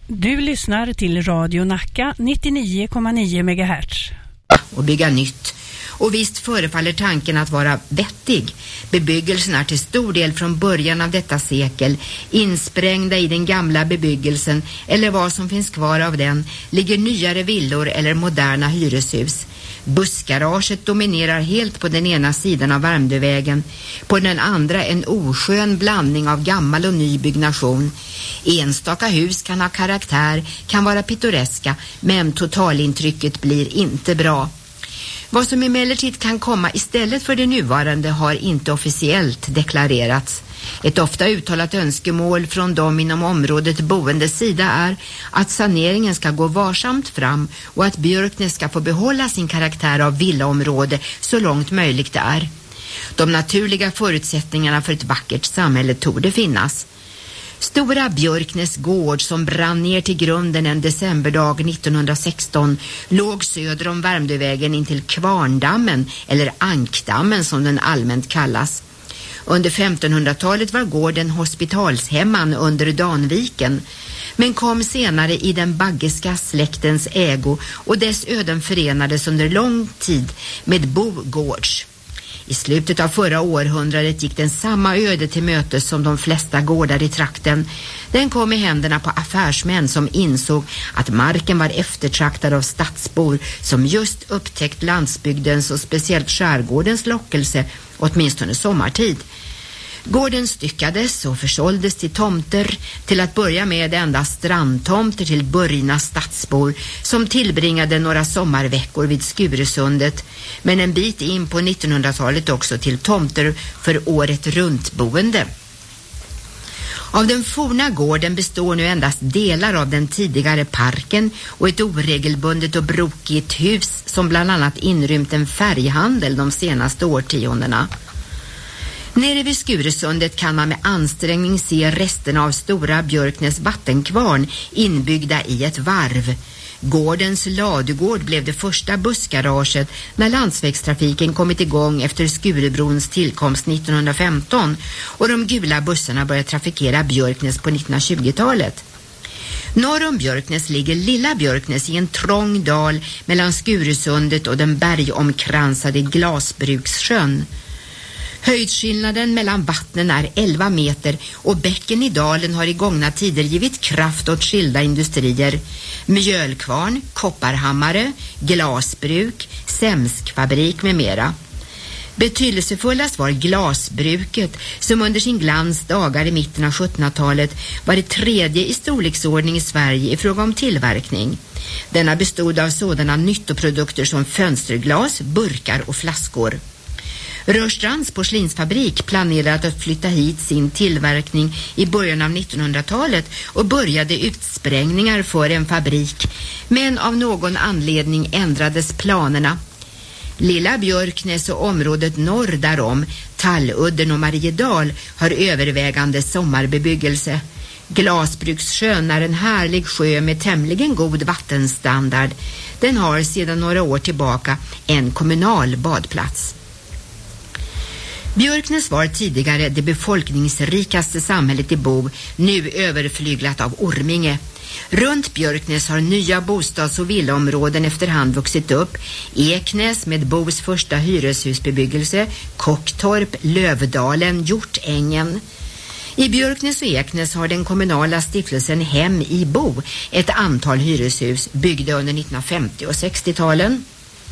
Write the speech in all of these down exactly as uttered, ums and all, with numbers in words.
Du lyssnar till Radio Nacka nittionio komma nio megahertz. Och bygga nytt. Och visst förefaller tanken att vara vettig. Bebyggelsen är till stor del från början av detta sekel. Insprängda i den gamla bebyggelsen, eller vad som finns kvar av den, ligger nyare villor eller moderna hyreshus. Bussgaraget dominerar helt på den ena sidan av Värmdövägen. På den andra en oskön blandning av gammal och ny byggnation. Enstaka hus kan ha karaktär, kan vara pittoreska, men totalintrycket blir inte bra. Vad som emellertid kan komma istället för det nuvarande har inte officiellt deklarerats. Ett ofta uttalat önskemål från dem inom området boende sida är att saneringen ska gå varsamt fram och att Björknäs ska få behålla sin karaktär av villaområde så långt möjligt det är. De naturliga förutsättningarna för ett vackert samhälle torde finnas. Stora Björknäs gård som brann ner till grunden en decemberdag nittonhundrasexton låg söder om Värmdövägen intill Kvarndammen eller Ankdammen som den allmänt kallas. Under femtonhundratalet var gården hospitalshemman under Danviken, men kom senare i den baggeska släktens ägo och dess öden förenades under lång tid med Bogårds. I slutet av förra århundradet gick den samma öde till mötes som de flesta gårdar i trakten. Den kom i händerna på affärsmän som insåg att marken var eftertraktad av stadsbor som just upptäckt landsbygdens och speciellt skärgårdens lockelse, åtminstone sommartid. Gården styckades och försåldes till tomter, till att börja med endast strandtomter till burgna stadsbor som tillbringade några sommarveckor vid Skuresundet, men en bit in på nittonhundratalet också till tomter för året runt boende. Av den forna gården består nu endast delar av den tidigare parken och ett oregelbundet och brokigt hus som bland annat inrymt en färghandel de senaste årtiondena. Nere vid Skuresundet kan man med ansträngning se resterna av Stora Björknäs vattenkvarn inbyggda i ett varv. Gårdens ladugård blev det första bussgaraget när landsvägstrafiken kommit igång efter Skurebrons tillkomst nittonhundrafemton och de gula bussarna började trafikera Björknäs på nittonhundratjugotalet. Norr om Björknäs ligger Lilla Björknäs i en trång dal mellan Skuresundet och den bergomkransade Glasbrukssjön. Höjdskillnaden mellan vattnen är elva meter och bäcken i dalen har i gångna tider givit kraft åt skilda industrier. Mjölkvarn, kopparhammare, glasbruk, sämskfabrik med mera. Betydelsefullast var glasbruket som under sin glans dagar i mitten av sjuttonhundratalet var det tredje i storleksordning i Sverige i fråga om tillverkning. Denna bestod av sådana nyttoprodukter som fönsterglas, burkar och flaskor. Rörstrands porslinsfabrik planerade att flytta hit sin tillverkning i början av nittonhundratalet och började utsprängningar för en fabrik, men av någon anledning ändrades planerna. Lilla Björknäs och området norr därom, Talludden och Mariedal, har övervägande sommarbebyggelse. Glasbrukssjön är en härlig sjö med tämligen god vattenstandard. Den har sedan några år tillbaka en kommunal badplats. Björknäs var tidigare det befolkningsrikaste samhället i Bo, nu överflyglat av Orminge. Runt Björknäs har nya bostads- och villaområden efterhand vuxit upp. Eknäs med Bos första hyreshusbebyggelse, Kocktorp, Lövdalen, Hjortängen. I Björknäs och Eknäs har den kommunala stiftelsen Hem i Bo ett antal hyreshus byggda under nittonhundrafemtio- och sextio-talen.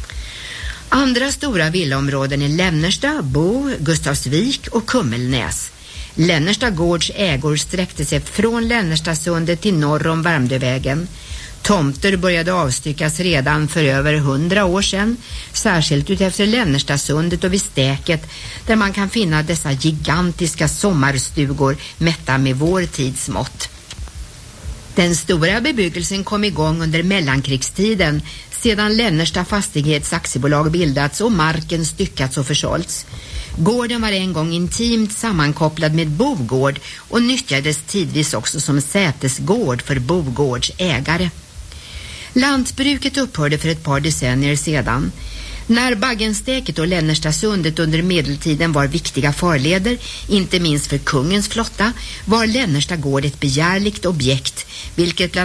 Andra stora villaområden är Lännersta, Bo, Gustavsvik och Kummelnäs. Lännersta gårds ägor sträckte sig från Lännerstasundet till norr om Värmdövägen. Tomter började avstyckas redan för över hundra år sedan, särskilt utefter Lännerstasundet och vid Stäket, där man kan finna dessa gigantiska sommarstugor mätta med vår tids mått. Den stora bebyggelsen kom igång under mellankrigstiden, sedan Lännersta fastighetsaktiebolag bildats och marken styckats och försålts. Gården var en gång intimt sammankopplad med Bogård och nyttjades tidvis också som sätesgård för Bogårds ägare. Lantbruket upphörde för ett par decennier sedan. När Baggenstäket och Lännerstasundet under medeltiden var viktiga farleder, inte minst för kungens flotta, var Lännersta gård ett begärligt objekt, vilket bland